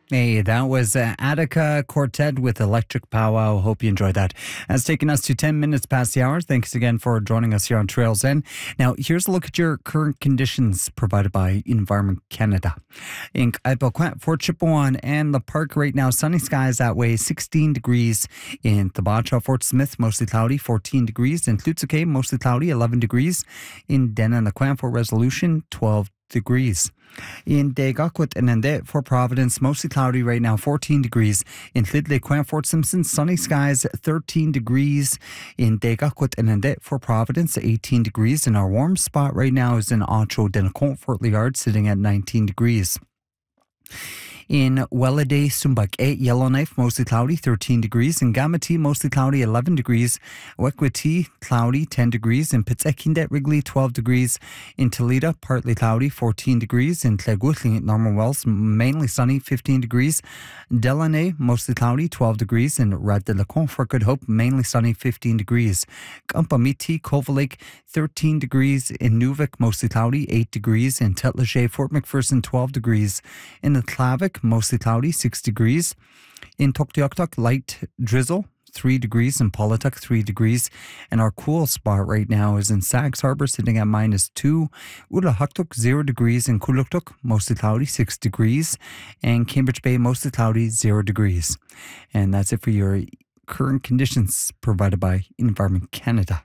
Hey, that was Attica Quartet with Electric Powwow. Hope you enjoyed that. That's taken us to 10 minutes past the hour. Thanks again for joining us here on Trails End. Now, here's a look at your current conditions provided by Environment Canada. In Ipoquet, Fort Chipewyan and the park right now, sunny skies that way, 16 degrees. In Tabacha, Fort Smith, mostly cloudy, 14 degrees. In Tlutsuke, mostly cloudy, 11 degrees. In Denanaquan, Fort Resolution, 12 degrees. In Daigakwit and Nende, Fort Providence, mostly cloudy right now, 14 degrees. In Tlidley, Fort Simpson, sunny skies, 13 degrees. In Daigakwit and Nende, Fort Providence, 18 degrees. And our warm spot right now is in Ocho Denacont, Fort Liard, sitting at 19 degrees. In Welladay, Sumbak 8, Yellowknife, mostly cloudy, 13 degrees. In Gamati, mostly cloudy, 11 degrees. Wekwati, cloudy, 10 degrees. In Pitsekindet, Wrigley, 12 degrees. In Toledo, partly cloudy, 14 degrees. In Tleguthling, Normal Wells, mainly sunny, 15 degrees. Delaney, mostly cloudy, 12 degrees. In Rad de la Con, for Good Hope, mainly sunny, 15 degrees. Kampamiti, Culver Lake, 13 degrees. In Nuvik, mostly cloudy, 8 degrees. In Tetlache, Fort McPherson, 12 degrees. In the Clavic, mostly cloudy, 6 degrees. In Tuktoyaktuk, light drizzle, 3 degrees. In Polituk, 3 degrees. And our cool spot right now is in Sags Harbor, sitting at -2. Ulahaktuk, 0 degrees. In Kuluktuk, mostly cloudy, 6 degrees. And Cambridge Bay, mostly cloudy, 0 degrees. And that's it for your current conditions provided by Environment Canada.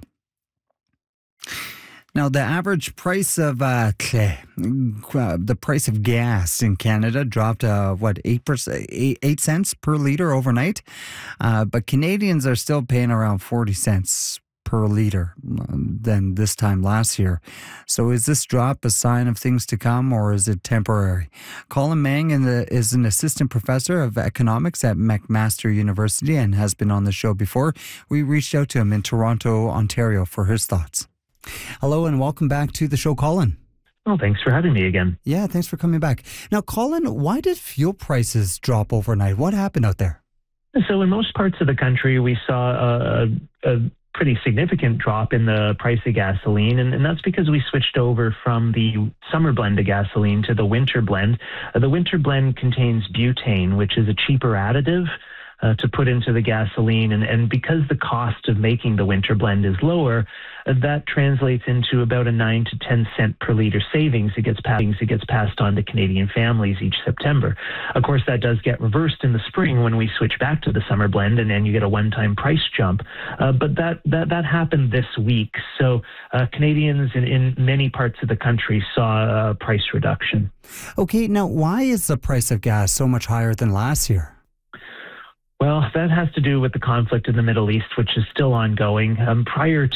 Now, the average price of the price of gas in Canada dropped 8 cents per liter overnight, but Canadians are still paying around 40 cents per liter than this time last year. So is this drop a sign of things to come, or is it temporary? Colin Mang is an assistant professor of economics at McMaster University and has been on the show before. We reached out to him in Toronto, Ontario for his thoughts. Hello and welcome back to the show, Colin. Well, thanks for having me again. Yeah, thanks for coming back. Now, Colin, why did fuel prices drop overnight? What happened out there? So in most parts of the country, we saw a pretty significant drop in the price of gasoline, and that's because we switched over from the summer blend of gasoline to the winter blend. The winter blend contains butane, which is a cheaper additive to put into the gasoline. And because the cost of making the winter blend is lower, that translates into about a 9 to 10 cent per liter savings. It gets passed on to Canadian families each September. Of course, that does get reversed in the spring when we switch back to the summer blend, and then you get a one-time price jump. But that happened this week. So Canadians in many parts of the country saw a price reduction. Okay, now why is the price of gas so much higher than last year? Well, that has to do with the conflict in the Middle East, which is still ongoing. Prior